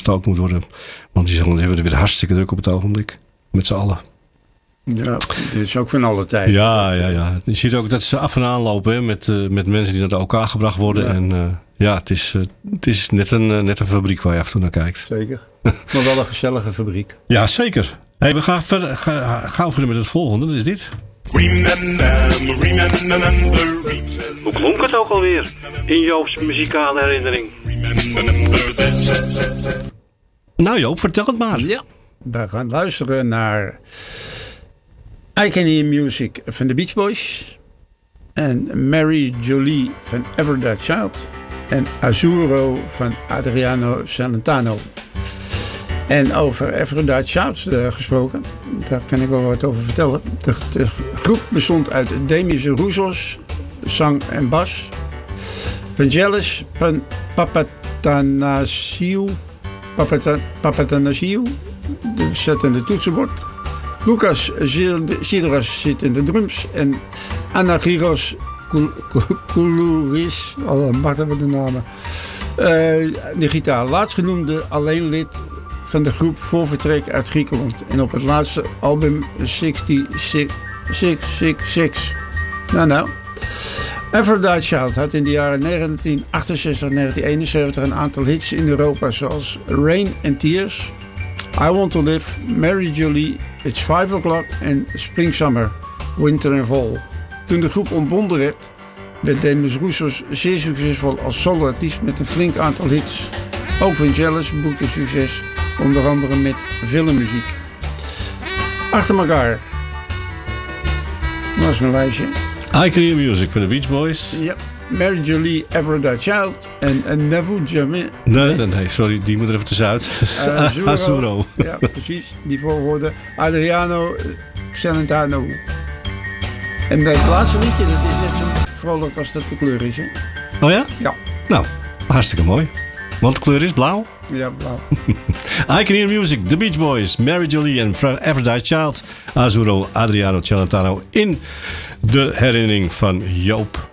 afgestoken moet worden. Want die hebben er weer hartstikke druk op het ogenblik. Met z'n allen. Ja, dit is ook van alle tijden. Ja. Je ziet ook dat ze af en aan lopen hè, met mensen die naar elkaar gebracht worden. Ja. En het is net een fabriek waar je af en toe naar kijkt. Zeker. Maar wel een gezellige fabriek. Ja, zeker. Hey, we gaan verder met het volgende. Dat is dit. Hoe klonk het ook alweer in Joop's muzikale herinnering? Nou Joop, vertel het maar. Ja, we gaan luisteren naar I Can Hear Music van de Beach Boys. En Mary Jolie van Ever That Child. En Azzurro van Adriano Celentano. En over Ever That Child gesproken, daar kan ik wel wat over vertellen. De groep bestond uit Demis Roussos, zang en bas. Vangelis Papatanasiou, zit in de toetsenbord. Lucas Sideras zit in de drums. En Anagiros Koulouris, mag dat met de namen. De gitaar. Laatstgenoemde alleen lid van de groep voor vertrek uit Griekenland. En op het laatste album 666. Nou. Ever That Child had in de jaren 1968 en 1971 een aantal hits in Europa. Zoals Rain and Tears, I Want To Live, Mary Jolie, It's 5 O'Clock en Spring Summer, Winter and Fall. Toen de groep ontbonden werd Demis Roussos zeer succesvol als soloartiest met een flink aantal hits. Ook Vangelis boekte succes, onder andere met filmmuziek. Achter elkaar. Dat was mijn lijstje. I Can Hear Music van de Beach Boys. Ja, Mary Jolie, Ever That Child en Nevu Jamais. Nee, sorry, die moet er even tussenuit. Azzurro. Ja, precies, die volgorde. Adriano Celentano. En het laatste liedje, dat is net zo vrolijk als dat de kleur is, hè? Oh ja? Ja. Nou, hartstikke mooi. Want de kleur is blauw. Ja, blauw. I Can Hear Music, The Beach Boys, Mary Jolie en Ever That Child. Azzurro, Adriano Celentano in de herinnering van Joop.